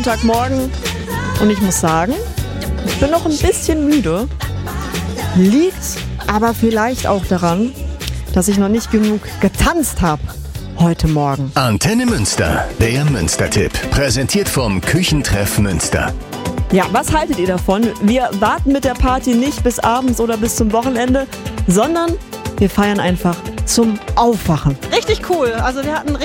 Montagmorgen und ich muss sagen, ich bin noch ein bisschen müde. Liegt aber vielleicht auch daran, dass ich noch nicht genug getanzt habe heute Morgen. Antenne Münster, der Münster-Tipp. Präsentiert vom Küchentreff Münster. Ja, was haltet ihr davon? Wir warten mit der Party nicht bis abends oder bis zum Wochenende, sondern wir feiern einfach zum Aufwachen. Richtig cool. Also wir hatten